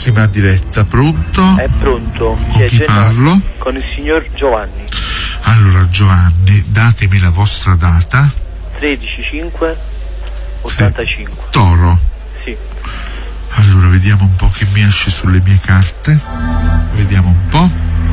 prossima diretta. Pronto? È pronto. Con chi parlo? Con il signor Giovanni. Allora Giovanni, datemi la vostra data. 13/5/85. Toro. Sì. Allora vediamo un po' che mi esce sulle mie carte. Vediamo un po'.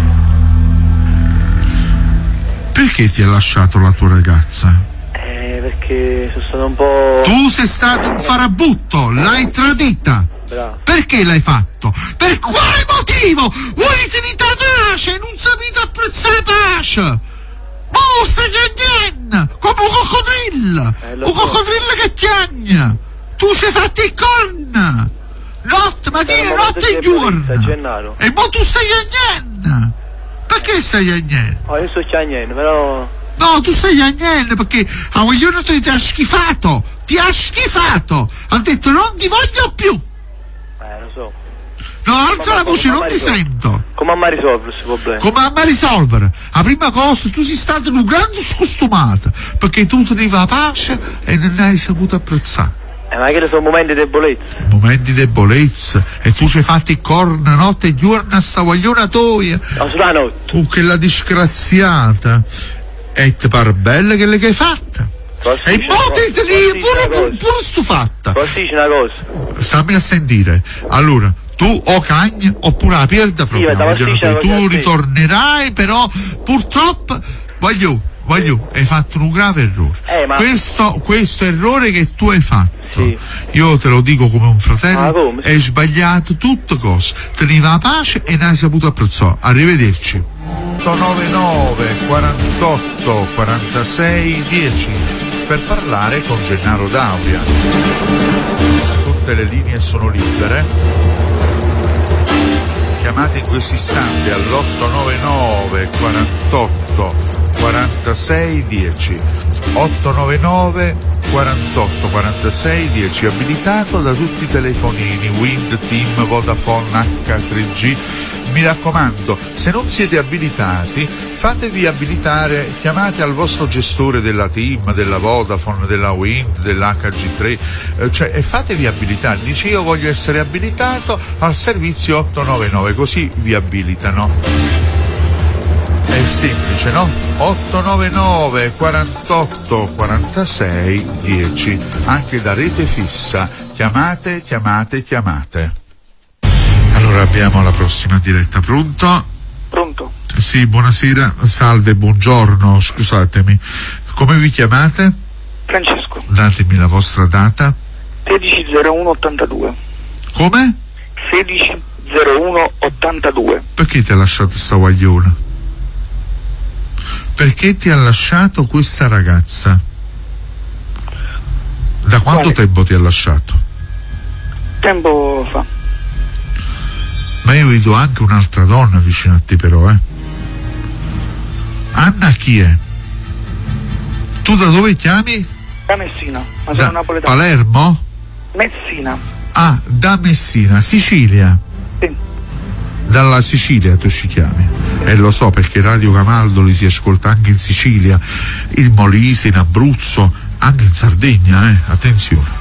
Perché ti ha lasciato la tua ragazza? Perché sono stato un po'... Tu sei stato un farabutto, l'hai tradita. Bravo. Perché l'hai fatto? Per quale motivo? Volete vita pace, non sapete apprezzare la pace. Oh, stai chiagnando come un coccodrillo. Un coccodrillo che chiagna. Tu ci hai fatto il corna. Notte, mattina, notte e giorno. E mo tu stai chiagnando. Perché stai chiagnando? Oh, io sto chiagnando, però... No, tu stai chiagnando perché a vogliono ti ha schifato. Ti ha schifato. Ha detto non ti voglio più. Lo so. No, alza la voce, non ti sento. Come a risolvere questo problema? Come a risolvere? La prima cosa, tu sei stato un grande scostumato perché tu tenevi la pace e non hai saputo apprezzare. Ma che sono momenti di debolezza. Momenti di debolezza. E tu ci hai fatto il corno notte e giorno a sta guagliona tua. No, sulla notte. Che la disgraziata. E ti pare bella che l'hai fatta. E mo ti lì pure stufatta. Posso dire una cosa? Stammi a sentire. Allora, tu o cagni oppure la perda proprio. Tu ritornerai, però purtroppo voglio, hai fatto un grave errore. Questo errore che tu hai fatto, sì. Io te lo dico come un fratello, hai sbagliato tutto cose. Tenevi la pace e non hai saputo apprezzare. Arrivederci. 899 48 46 10 per parlare con Gennaro D'Auria. Tutte le linee sono libere. Chiamate in questo istante all'899 48 46 10 899 48 46 10, abilitato da tutti i telefonini Wind, TIM, Vodafone, H3G. Mi raccomando, se non siete abilitati, fatevi abilitare, chiamate al vostro gestore della TIM, della Vodafone, della Wind, dell'HG3, e fatevi abilitare. Dice io voglio essere abilitato al servizio 899, così vi abilitano. È semplice, no? 899 48 46 10, anche da rete fissa. Chiamate. Allora abbiamo la prossima diretta. Pronto? Pronto? Sì, buonasera, salve, buongiorno, scusatemi. Come vi chiamate? Francesco. Datemi la vostra data. 16/01/82. Come? 16/01/82. Perché ti ha lasciato sta guagliona? Perché ti ha lasciato questa ragazza? Da quanto tempo ti ha lasciato? Tempo fa. Ma io vedo anche un'altra donna vicino a te però, Anna chi è? Tu da dove chiami? Da Messina, ma sono napoletano. Palermo? Messina. Ah, da Messina, Sicilia? Sì. Dalla Sicilia tu ci chiami? E lo so perché Radio Camaldoli si ascolta anche in Sicilia, in Molise, in Abruzzo, anche in Sardegna, attenzione.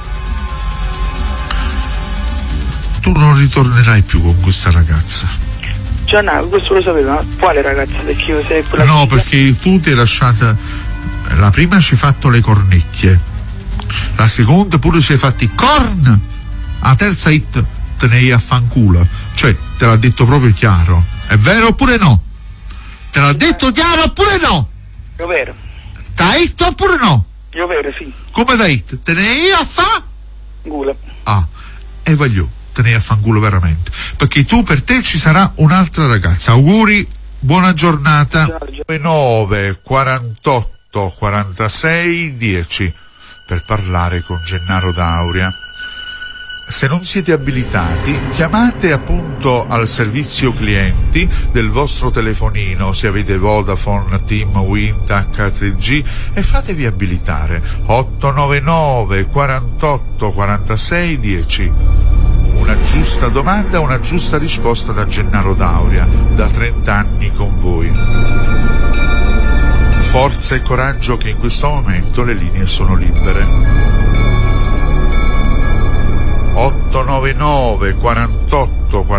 Tu non ritornerai più con questa ragazza. Gianna, questo lo sapevo, ma quale ragazza? Perché io sei quella. No, perché tu ti hai lasciata. La prima ci hai fatto le cornecchie, la seconda pure ci hai fatto i corn, la terza hit te ne hai a fanculo. Cioè, te l'ha detto proprio chiaro. È vero oppure no? Te l'ha detto chiaro oppure no? Io vero. T'ha hit oppure no? Io vero, sì. Come da hit? Te ne hai a fa? Gula. Ah, e voglio. Te ne affanculo veramente, perché tu per te ci sarà un'altra ragazza. Auguri, buona giornata. 9 48 46 10 per parlare con Gennaro D'Auria. Se non siete abilitati, chiamate appunto al servizio clienti del vostro telefonino, se avete Vodafone, TIM, Wind, H3G, e fatevi abilitare. 899 48 46 10. Una giusta domanda, una giusta risposta da Gennaro D'Auria, da 30 anni con voi. Forza e coraggio che in questo momento le linee sono libere. 899 48